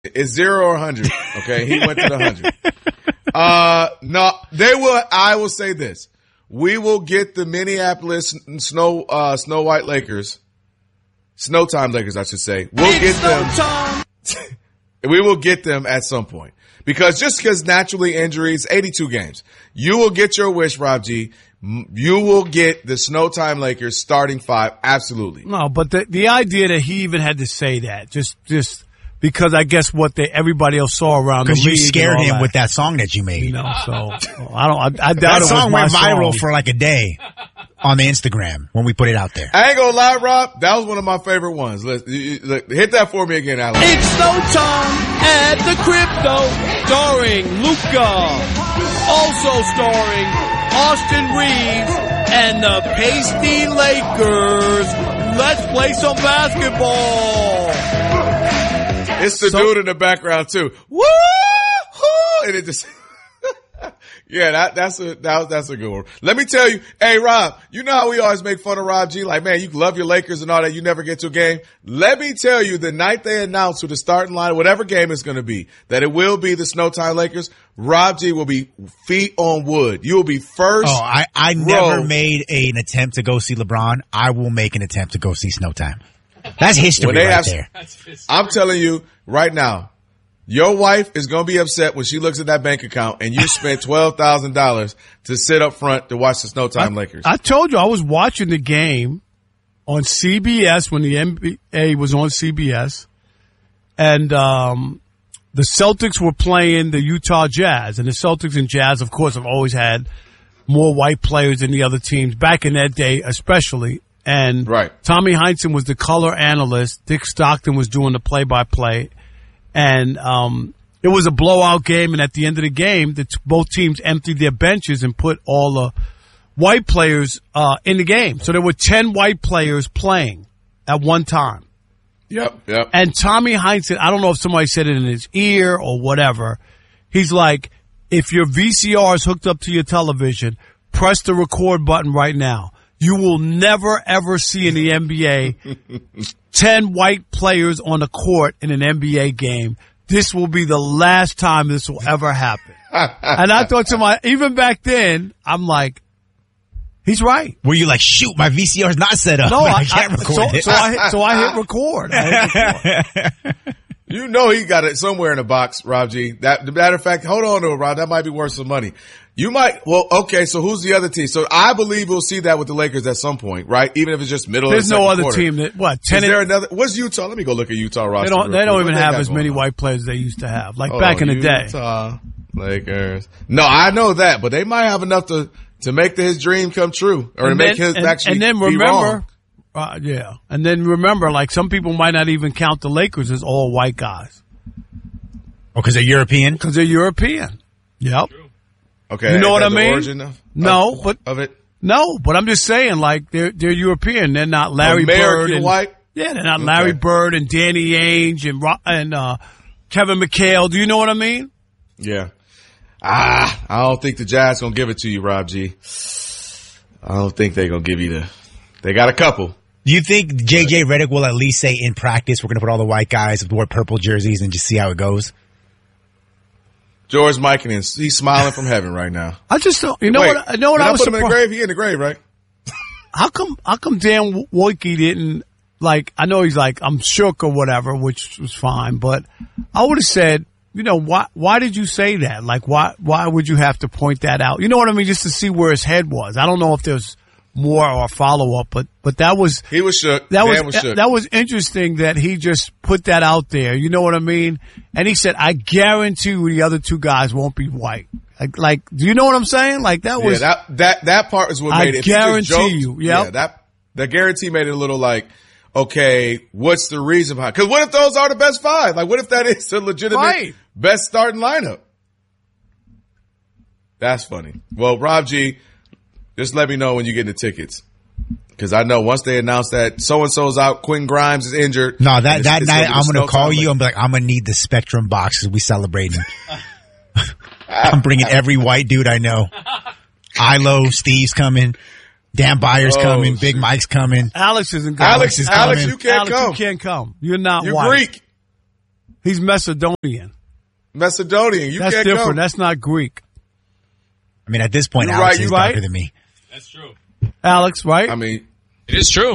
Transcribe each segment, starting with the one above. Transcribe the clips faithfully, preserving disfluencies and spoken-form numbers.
It's zero or one hundred. Okay, he went to the one hundred. Uh, no, they will. I will say this: we will get the Minneapolis Snow uh, Snow White Lakers, Snow Time Lakers, I should say. We'll it's get them. We will get them at some point because just because naturally injuries, eighty-two games, you will get your wish, Rob G. You will get the Snow Time Lakers starting five. Absolutely. No, but the the idea that he even had to say that just just. Because I guess what they everybody else saw around the league. Because you scared him that. with that song that you made. You know, so I don't. I, I doubt that it song was my went viral song. for like a day on the Instagram when we put it out there. I ain't gonna lie, Rob. That was one of my favorite ones. Let's let, hit that for me again, Alex. It's Snowtime at the Crypto, starring Luca, also starring Austin Reeves and the Pasty Lakers. Let's play some basketball. It's the so, dude in the background too. Woo! And it just, yeah, that, that's a, that, that's a good one. Let me tell you, hey Rob, you know how we always make fun of Rob G? Like, man, you love your Lakers and all that. You never get to a game. Let me tell you, the night they announce who the starting line, whatever game it's going to be, that it will be the Snowtime Lakers. Rob G will be feet on wood. You will be first. Oh, I, I row. never made a, an attempt to go see LeBron. I will make an attempt to go see Snowtime. That's history right have, there. I'm telling you right now, your wife is going to be upset when she looks at that bank account and you spent twelve thousand dollars to sit up front to watch the Snowtime Lakers. I told you I was watching the game on C B S when the N B A was on C B S. And um, the Celtics were playing the Utah Jazz. And the Celtics and Jazz, of course, have always had more white players than the other teams, back in that day especially. And right. Tommy Heinsohn was the color analyst. Dick Stockton was doing the play-by-play. And um, it was a blowout game. And at the end of the game, the t- both teams emptied their benches and put all the white players uh, in the game. So there were ten white players playing at one time. Yep, yep. And Tommy Heinsohn, I don't know if somebody said it in his ear or whatever. He's like, if your V C R is hooked up to your television, press the record button right now. You will never, ever see in the N B A ten white players on the court in an N B A game. This will be the last time this will ever happen. And I thought to my, even back then, I'm like, he's right. Were you like, shoot, my V C R is not set up. No, I, I can't I, record so, it. So I, hit, so I hit record. I hit record. You know he got it somewhere in the box, Rob G. That, matter of fact, hold on to it, Rob. That might be worth some money. You might, well, okay, so who's the other team? So I believe we'll see that with the Lakers at some point, right? Even if it's just middle There's of the second no other quarter. team that, what, ten Is there another, what's Utah? Let me go look at Utah roster. They don't, they don't even have as many on? white players as they used to have, like Hold back on, in the day. Utah Lakers. No, I know that, but they might have enough to, to make the, his dream come true, or and to then, make his and, actually and then be remember, wrong. Uh, yeah. And then remember, like, some people might not even count the Lakers as all white guys. Oh, because they're European? Because they're European. Yep. Okay. You know what I the mean? Origin of, no, of, but of it. No, but I'm just saying, like, they're they're European. They're not Larry American Bird and white. Yeah, they're not Larry okay. Bird and Danny Ainge and and uh, Kevin McHale. Do you know what I mean? Yeah. Ah, I don't think the Jazz gonna give it to you, Rob G. I don't think they're gonna give you the. They got a couple. Do you think J J Redick will at least say in practice we're going to put all the white guys with wear purple jerseys and just see how it goes? George Mikan, he's smiling from heaven right now. I just don't. You know Wait, what? I know what did I I was put him in the surprised. grave. He in the grave, right? How come? How come Dan Wojcicki didn't like? I know he's like I'm shook or whatever, which was fine, but I would have said, you know, why? Why did you say that? Like, why? Why would you have to point that out? You know what I mean? Just to see where his head was. I don't know if there's more or follow up, but but that was he was shook. That Dan was, was shook. that was interesting that he just put that out there. You know what I mean? And he said, "I guarantee you the other two guys won't be white." Like, like, do you know what I'm saying? Like that was yeah, that that that part is what I made it. guarantee joked, you, yep. yeah, that the guarantee made it a little like, okay, what's the reason behind? Because what if those are the best five? Like, what if that is a legitimate right. best starting lineup? That's funny. Well, Rob G, just let me know when you get the tickets. Because I know once they announce that so-and-so's out, Quentin Grimes is injured. No, that, that it's, night it's I'm going to call time you and be like, I'm going to need the Spectrum boxes we celebrating. I'm bringing every white dude I know. Ilo, Steve's coming. Dan Byers Oh, coming. shoot. Big Mike's coming. Alex isn't coming. Alex, is Alex, coming. you can't Alex, come. you can't come. You're not You're white. Greek. He's Macedonian. Macedonian. You That's can't different. go. That's not Greek. I mean, at this point, You're Alex right, is you're right. darker than me. That's true. Alex, right? I mean, It is true.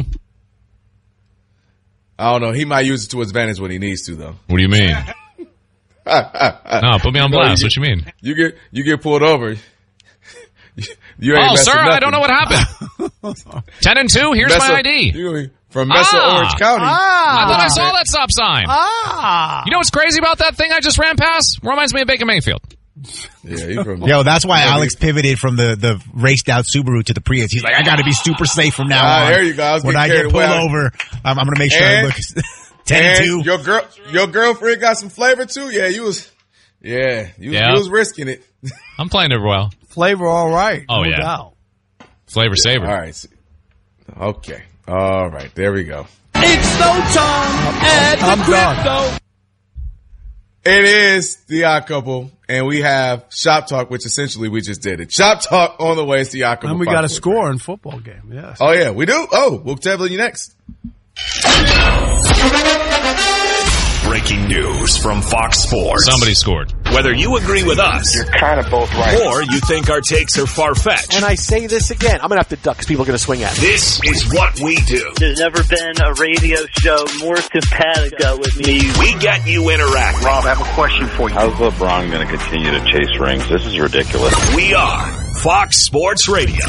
I don't know. He might use it to his advantage when he needs to, though. What do you mean? No, put me on You know, blast. you What you mean? You get you get pulled over. You ain't Oh, messing sir, I nothing. don't know what happened. Ten and two. Here's Mesa- my I D. You gonna be from Mesa Ah. Orange County. I thought I saw that stop sign. Ah. You know what's crazy about that thing I just ran past? Reminds me of Baker Mayfield. Yeah, you from Yo, that's why Yeah, Alex we- pivoted from the, the raced out Subaru to the Prius. He's like, I got to be super safe from now Ah, on. there you go. I was when getting I get carried pulled away. over, I'm, I'm going to make sure And- I look ten and And two. your girl, your girlfriend got some flavor too. Yeah, you was. Yeah, you, Yeah. you was risking it. I'm playing it well. Flavor, all right. Oh, no yeah. doubt. Flavor saver. All right. Okay. All right. There we go. It's no time at I'm the done. Crypto. It is the Odd Couple, and we have Shop Talk, which essentially we just did it. Shop Talk on the way. It's the Odd Couple. And we got a Fox score Sports in football game. Yes. Radio. Oh yeah, we do. Oh, we'll tell you next. Breaking news from Fox Sports. Somebody scored. Whether you agree with us You're kind of both right. or you think our takes are far-fetched, And I say this again, I'm going to have to duck because people are going to swing at me. this is what we do. There's never been a radio show more simpatico with me. We get you interacting. Rob, I have a question for you. How's LeBron going to continue to chase rings? This is ridiculous. We are Fox Sports Radio.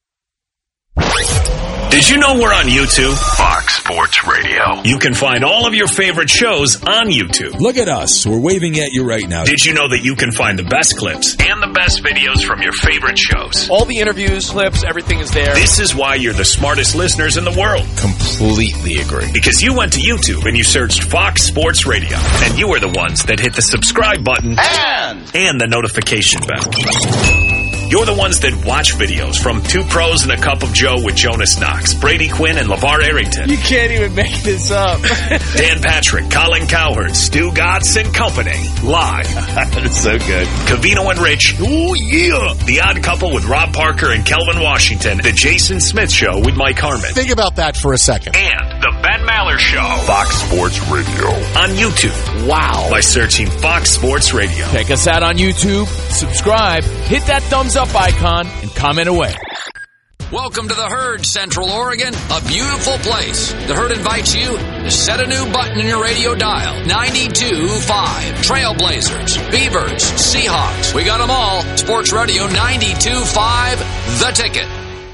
Did you know we're on YouTube? Fox Sports Radio. You can find all of your favorite shows on YouTube. Look at us. We're waving at you right now. Did you know that you can find the best clips and the best videos from your favorite shows? All the interviews, clips, everything is there. This is why you're the smartest listeners in the world. Completely agree. Because you went to YouTube and you searched Fox Sports Radio. And you were the ones that hit the subscribe button and, and the notification bell. You're the ones that watch videos from Two Pros and a Cup of Joe with Jonas Knox, Brady Quinn, and LeVar Arrington. You can't even make this up. Dan Patrick, Colin Cowherd, Stu Gatz, and company. Live. That's so good. Cavino and Rich. Oh, yeah. The Odd Couple with Rob Parker and Kelvin Washington. The Jason Smith Show with Mike Harmon. Think about that for a second. And the Ben Maller Show. Fox Sports Radio. On YouTube. Wow. By searching Fox Sports Radio. Check us out on YouTube, subscribe, hit that thumbs up icon, and comment away. Welcome to the Herd, Central Oregon, a beautiful place. The Herd invites you to set a new button in your radio dial. ninety-two point five. Trailblazers, Beavers, Seahawks. We got them all. Sports Radio ninety-two point five. The Ticket.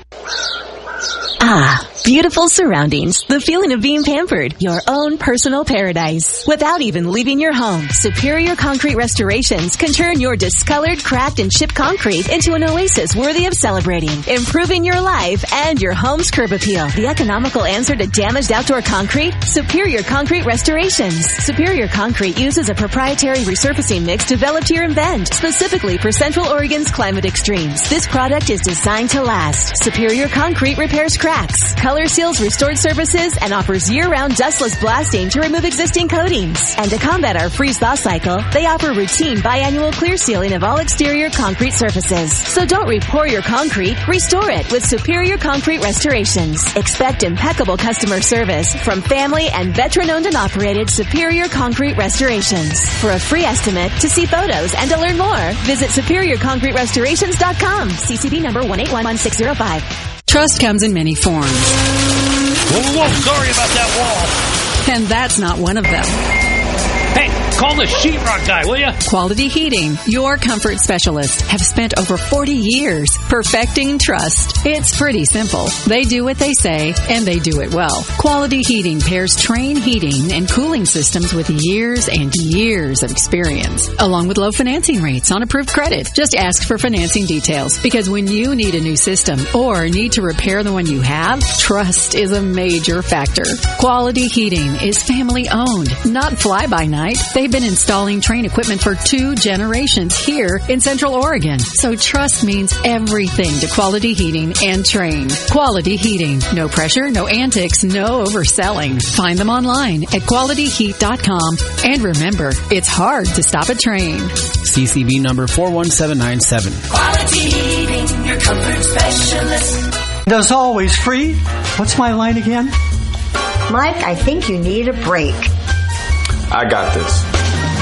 Ah, beautiful surroundings. The feeling of being pampered. Your own personal paradise. Without even leaving your home, Superior Concrete Restorations can turn your discolored, cracked, and chipped concrete into an oasis worthy of celebrating. Improving your life and your home's curb appeal. The economical answer to damaged outdoor concrete? Superior Concrete Restorations. Superior Concrete uses a proprietary resurfacing mix developed here in Bend, specifically for Central Oregon's climate extremes. This product is designed to last. Superior Concrete repairs cracks, color seals restored surfaces, and offers year-round dustless blasting to remove existing coatings. And to combat our freeze-thaw cycle, they offer routine biannual clear sealing of all exterior concrete surfaces. So don't re-pour your concrete, restore it with Superior Concrete Restorations. Expect impeccable customer service from family and veteran-owned and operated Superior Concrete Restorations. For a free estimate, to see photos, and to learn more, visit superior concrete restorations dot com. C C B number one eight one one six zero five. Trust comes in many forms. Whoa, whoa, sorry about that And that's not one of them. wall. Hey, call the sheetrock guy, will ya? Quality Heating, your comfort specialist, have spent over forty years perfecting trust. It's pretty simple. They do what they say, and they do it well. Quality Heating pairs Trane heating and cooling systems with years and years of experience, along with low financing rates on approved credit. Just ask for financing details, because when you need a new system or need to repair the one you have, trust is a major factor. Quality Heating is family owned, not fly by night. They've been installing Trane equipment for two generations here in Central Oregon. So trust means everything to Quality Heating and Trane. Quality Heating. No pressure, no antics, no overselling. Find them online at quality heat dot com. And remember, it's hard to stop a Trane. C C B number four one seven nine seven. Quality Heating, your comfort specialist. Does always free. What's my line again? Mike, I think you need a break. I got this.